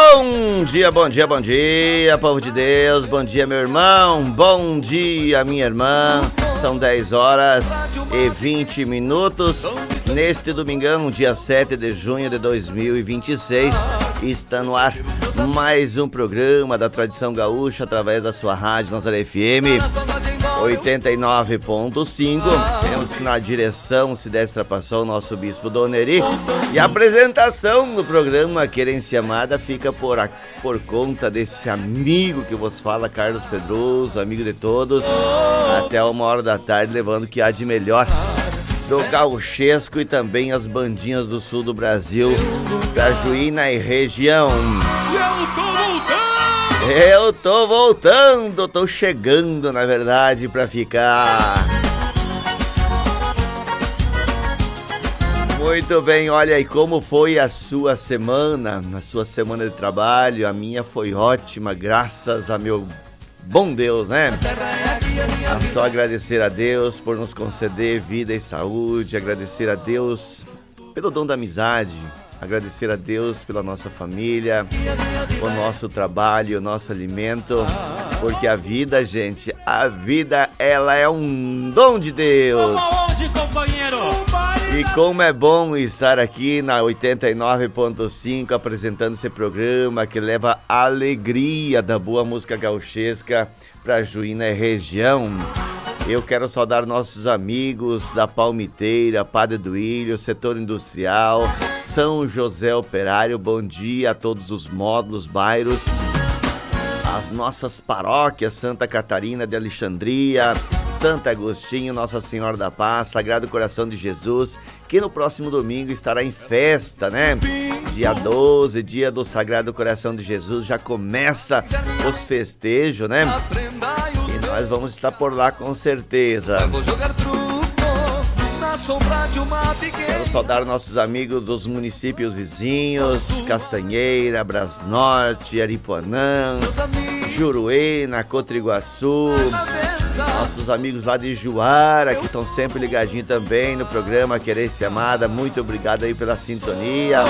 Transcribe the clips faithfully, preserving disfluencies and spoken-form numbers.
Bom dia, bom dia, bom dia, povo de Deus, bom dia, meu irmão, bom dia, minha irmã. São dez horas e vinte minutos neste domingão, dia sete de junho de dois mil e vinte e seis. Está no ar mais um programa da Tradição Gaúcha através da sua rádio Nazaré F M oitenta e nove ponto cinco. Temos que na direção se destra passou o nosso bispo Doneri. E a apresentação do programa Querência Amada fica por, a, por conta desse amigo que vos fala, Carlos Pedroso, amigo de todos, até uma hora da tarde, levando o que há de melhor do gauchesco e também as bandinhas do sul do Brasil, da Juína e região. Eu tô voltando, tô chegando, na verdade, pra ficar. Muito bem, olha aí, como foi a sua semana, a sua semana de trabalho? A minha foi ótima, graças a meu bom Deus, né? É só agradecer a Deus por nos conceder vida e saúde, agradecer a Deus pelo dom da amizade, agradecer a Deus pela nossa família, o nosso trabalho, o nosso alimento, porque a vida, gente, a vida, ela é um dom de Deus. E como é bom estar aqui na oitenta e nove ponto cinco apresentando esse programa que leva a alegria da boa música gauchesca para Juína e região. Eu quero saudar nossos amigos da Palmiteira, Padre do Ilho, Setor Industrial, São José Operário. Bom dia a todos os módulos, bairros, as nossas paróquias, Santa Catarina de Alexandria, Santo Agostinho, Nossa Senhora da Paz, Sagrado Coração de Jesus, que no próximo domingo estará em festa, né? Dia doze, dia do Sagrado Coração de Jesus, já começa os festejos, né? E nós vamos estar por lá com certeza. Quero saudar nossos amigos dos municípios vizinhos, Castanheira, Brasnorte, Aripuanã, Juruena, Cotriguaçu, nossos amigos lá de Juara, que estão sempre ligadinhos também no programa Querência Amada. Muito obrigado aí pela sintonia.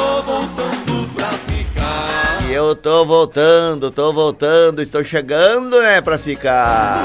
E eu tô voltando, tô voltando, estou chegando, né, pra ficar.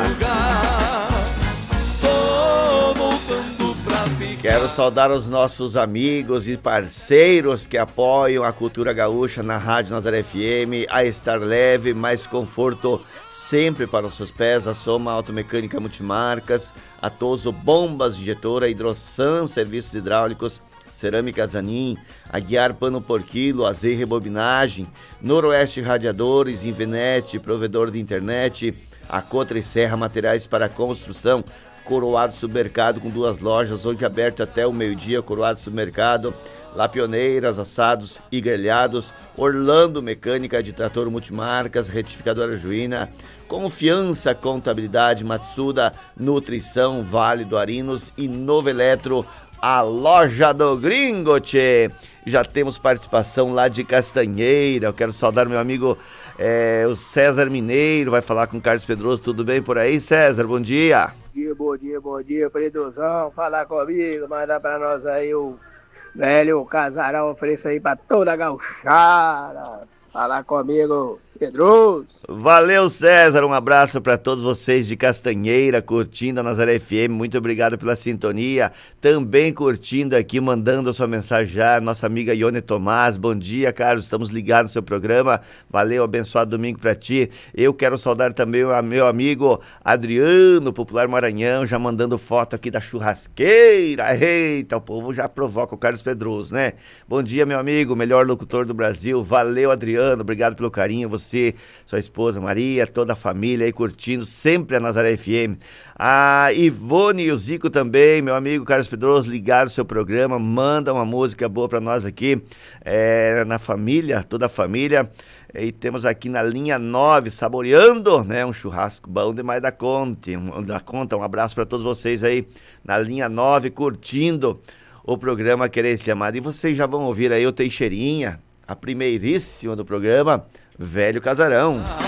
Quero saudar os nossos amigos e parceiros que apoiam a cultura gaúcha na Rádio Nazaré F M, a Estar Leve, mais conforto sempre para os seus pés, a Soma Automecânica Multimarcas, a Toso Bombas Injetora, Hidrosan Serviços Hidráulicos, Cerâmica Zanin, a Guiar Pano por Quilo, Azer Rebobinagem, Noroeste Radiadores, Invenet, provedor de internet, a Cotra e Serra Materiais para Construção, Coroado Supermercado com duas lojas, hoje aberto até o meio-dia, Coroado Supermercado, La Pioneiras, assados e grelhados, Orlando Mecânica de Trator Multimarcas, Retificadora Juína, Confiança Contabilidade, Matsuda, Nutrição, Vale do Arinos e Novo Eletro, a loja do Gringo, tchê. Já temos participação lá de Castanheira. Eu quero saudar meu amigo é, o César Mineiro, vai falar com o Carlos Pedroso. Tudo bem por aí, César? Bom dia. Bom dia, bom dia, bom dia, Pedrozão. Falar comigo, mandar pra nós aí o velho casarão, ofereça aí pra toda a gauchada. Falar comigo, Pedroso. Valeu, César, um abraço para todos vocês de Castanheira, curtindo a Nazaré F M, muito obrigado pela sintonia, também curtindo aqui, mandando a sua mensagem já, nossa amiga Ione Tomás. Bom dia, Carlos, estamos ligados no seu programa, valeu, abençoado domingo para ti. Eu quero saudar também o meu amigo Adriano, Popular Maranhão, já mandando foto aqui da churrasqueira. Eita, o povo já provoca o Carlos Pedroso, né? Bom dia, meu amigo, melhor locutor do Brasil, valeu, Adriano. Obrigado pelo carinho, você, sua esposa Maria, toda a família aí curtindo sempre a Nazaré F M. A Ivone e o Zico também, meu amigo Carlos Pedroso, ligaram o seu programa, manda uma música boa para nós aqui, é, na família, toda a família. E temos aqui na linha nove, saboreando, né, um churrasco bom demais da conta. Um, da conta. Um abraço para todos vocês aí na linha nove, curtindo o programa Querência Amada. E vocês já vão ouvir aí o Teixeirinha, a primeiríssima do programa, Velho Casarão.